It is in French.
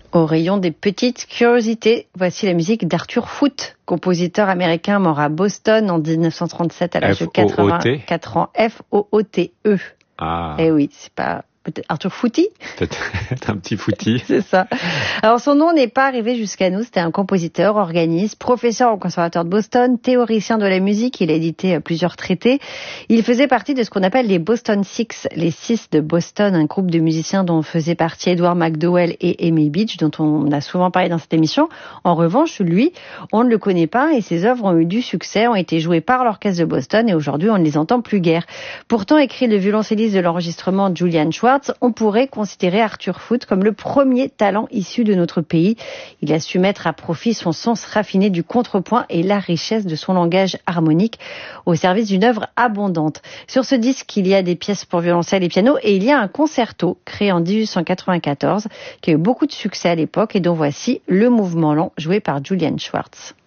Au rayon des petites curiosités, voici la musique d'Arthur Foote, compositeur américain mort à Boston en 1937 à l'âge de 84 ans. F-O-O-T-E. Ah. Eh oui, c'est pas... Peut-être Arthur Footy. Peut-être un petit Footy. C'est ça. Alors son nom n'est pas arrivé jusqu'à nous. C'était un compositeur, organiste, professeur au conservatoire de Boston, théoricien de la musique. Il a édité plusieurs traités. Il faisait partie de ce qu'on appelle les Boston Six, les Six de Boston, un groupe de musiciens dont faisaient partie Edward McDowell et Amy Beach, dont on a souvent parlé dans cette émission. En revanche, lui, on ne le connaît pas et ses œuvres ont eu du succès, ont été jouées par l'orchestre de Boston et aujourd'hui on ne les entend plus guère. Pourtant, écrit le violoncelliste de l'enregistrement Julian Schwartz, on pourrait considérer Arthur Foote comme le premier talent issu de notre pays. Il a su mettre à profit son sens raffiné du contrepoint et la richesse de son langage harmonique au service d'une œuvre abondante. Sur ce disque, il y a des pièces pour violoncelle et piano et il y a un concerto créé en 1894 qui a eu beaucoup de succès à l'époque et dont voici le mouvement lent joué par Julian Schwartz.